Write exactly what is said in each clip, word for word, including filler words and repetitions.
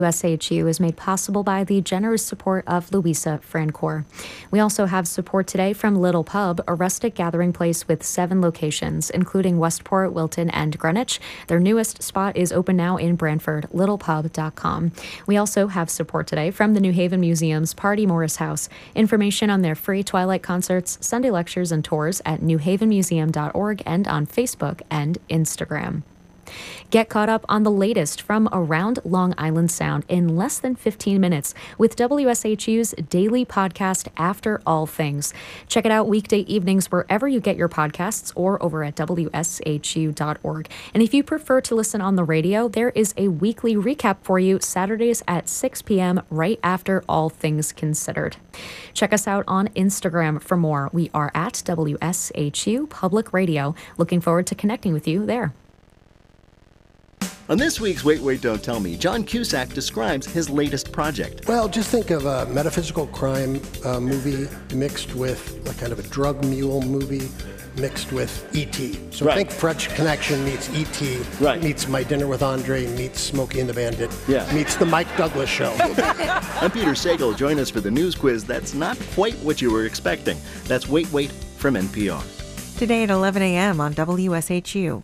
S H U is made possible by the generous support of Louisa Francoeur. We also have support today from Little Pub, a rustic gathering place with seven locations, including Westport, Wilton, and Greenwich. Their newest spot is open now in Brantford, little pub dot com. We also have support today from the New Haven Museum's Party Morris House. Information on their free Twilight concerts, Sunday lectures, and tours at new haven museum dot org and on Facebook and Instagram. Get caught up on the latest from around Long Island Sound in less than fifteen minutes with W S H U's daily podcast, After All Things. Check it out weekday evenings wherever you get your podcasts or over at W S H U dot org. And if you prefer to listen on the radio, there is a weekly recap for you Saturdays at six p.m. right after All Things Considered. Check us out on Instagram for more. We are at W S H U Public Radio. Looking forward to connecting with you there. On this week's Wait, Wait, Don't Tell Me, John Cusack describes his latest project. Well, just think of a metaphysical crime uh, movie mixed with a kind of a drug mule movie mixed with E T So right. think French Connection meets E T Right. meets My Dinner with Andre, meets Smokey and the Bandit, Yeah. meets The Mike Douglas Show. I'm Peter Sagal. Join us for the news quiz that's not quite what you were expecting. That's Wait, Wait from N P R. Today at eleven a.m. on W S H U.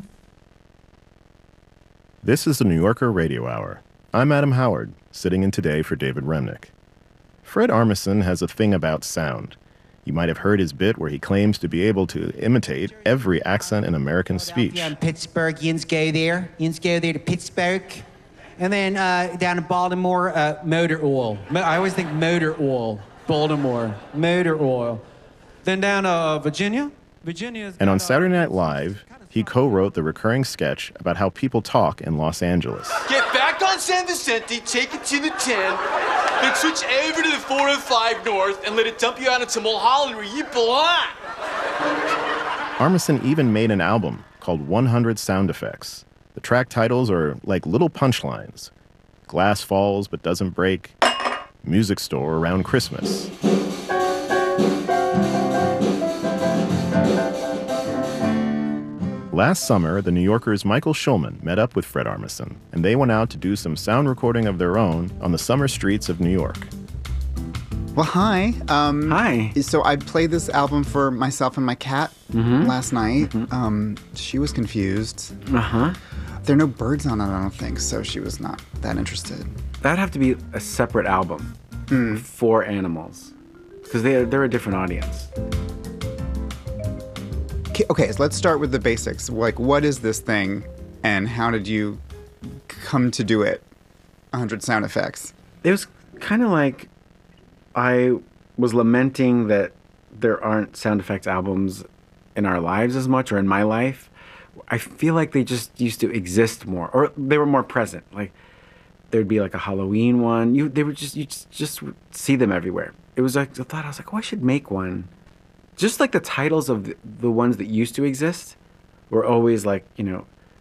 This is the New Yorker Radio Hour. I'm Adam Howard, sitting in today for David Remnick. Fred Armisen has a thing about sound. You might have heard his bit where he claims to be able to imitate every accent in American speech. Down in Pittsburgh, yins go there. Yins go there to Pittsburgh. And then uh, down in Baltimore, uh, motor oil. Mo- I always think motor oil. Baltimore, motor oil. Then down uh, Virginia. Virginia. And on Saturday Night Live, he co-wrote the recurring sketch about how people talk in Los Angeles. Get back on San Vicente, take it to the ten, then switch over to the four oh five North and let it dump you out into Mulholland where you belong. Armisen even made an album called one hundred Sound Effects. The track titles are like little punchlines. Glass falls but doesn't break. Music store around Christmas. Last summer, the New Yorker's Michael Schulman met up with Fred Armisen, and they went out to do some sound recording of their own on the summer streets of New York. Well, hi. Um, Hi. So I played this album for myself and my cat Mm-hmm. last night. Mm-hmm. Um, she was confused. Uh-huh. There are no birds on it, I don't think, so she was not that interested. That'd have to be a separate album Mm. for animals, because they they're a different audience. Okay, so let's start with the basics. Like, what is this thing, and how did you come to do it? one hundred sound effects. It was kind of like I was lamenting that there aren't sound effects albums in our lives as much, or in my life. I feel like they just used to exist more, or they were more present. Like there'd be like a Halloween one. You they were just you just, just would see them everywhere. It was like a thought. I was like, oh, I should make one. Just like the titles of the, the ones that used to exist were always like, you know,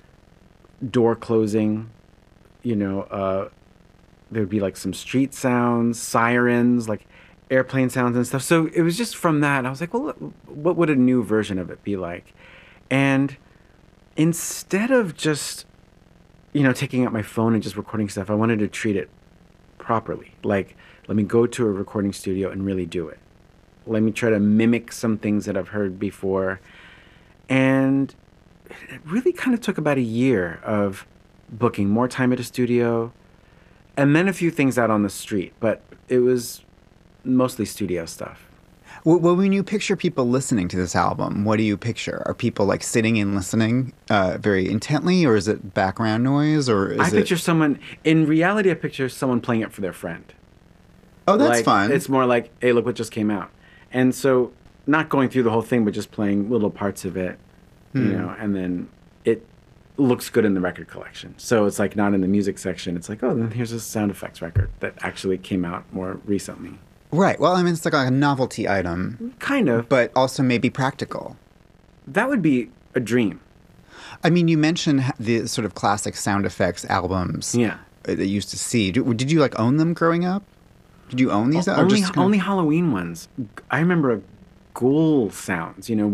door closing, you know, uh, there'd be like some street sounds, sirens, like airplane sounds and stuff. So it was just from that. I was like, well, what would a new version of it be like? And instead of just, you know, taking out my phone and just recording stuff, I wanted to treat it properly. Like, let me go to a recording studio and really do it. Let me try to mimic some things that I've heard before. And it really kind of took about a year of booking more time at a studio and then a few things out on the street. But it was mostly studio stuff. Well, when you picture people listening to this album, what do you picture? Are people like sitting and listening uh, very intently, or is it background noise, or is I it... picture someone, in reality, I picture someone playing it for their friend. Oh, that's like, fun. It's more like, hey, look what just came out. And so not going through the whole thing, but just playing little parts of it, hmm. you know, and then it looks good in the record collection. So it's like not in the music section. It's like, oh, then here's a sound effects record that actually came out more recently. Right. Well, I mean, it's like a novelty item. Kind of. But also maybe practical. That would be a dream. I mean, you mentioned the sort of classic sound effects albums yeah. that you used to see. Did you, like, own them growing up? Did you own these? O- or only just only Halloween ones. I remember ghoul sounds, you know.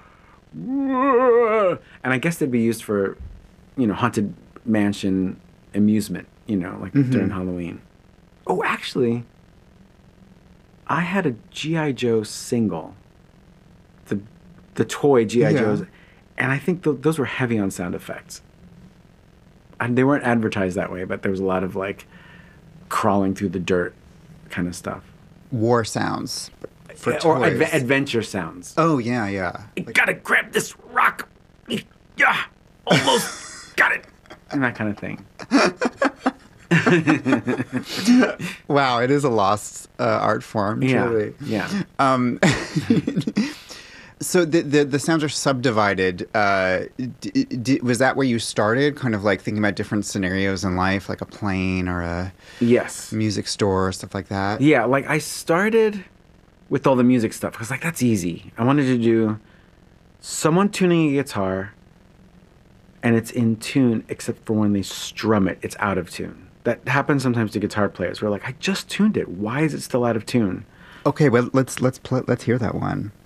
And I guess they'd be used for, you know, Haunted Mansion amusement, you know, like Mm-hmm. during Halloween. Oh, actually, I had a G I. Joe single, the the toy G I. Yeah. Joes, and I think th- those were heavy on sound effects. And they weren't advertised that way, but there was a lot of like crawling through the dirt kind of stuff. War sounds for Yeah, or toys. adve- adventure sounds. Oh yeah, yeah. You gotta grab this rock. Yeah, almost got it. And that kind of thing. Wow, it is a lost uh, art form. Yeah, Truly. yeah. Um, so the, the the sounds are subdivided. Uh, d- d- was that where you started, kind of like thinking about different scenarios in life, like a plane or a Yes. music store or stuff like that? Yeah, like I started with all the music stuff because like that's easy. I wanted to do someone tuning a guitar and it's in tune except for when they strum it, it's out of tune. That happens sometimes to guitar players. We're like, I just tuned it. Why is it still out of tune? Okay, well let's let's pl- let's hear that one.